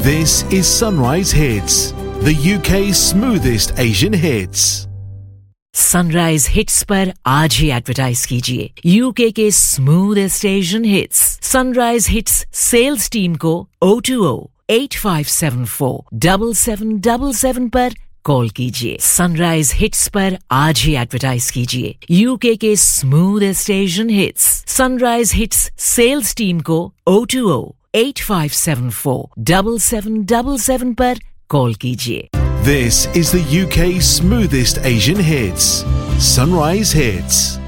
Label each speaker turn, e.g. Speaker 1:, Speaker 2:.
Speaker 1: This is Sunrise Hits, the UK's smoothest Asian hits.
Speaker 2: Sunrise hits पर आज ही advertise कीजिए UK के smoothest Asian hits. Sunrise hits sales team को 020-8574-7777 पर call कीजिए। सनराइज हिट्स पर आज ही एडवर्टाइज कीजिए यूके के smoothest Asian hits. Sunrise hits sales team को 020-8574-7777 पर कॉल कीजिए।
Speaker 1: This is the UK's smoothest Asian hits. Sunrise Hits.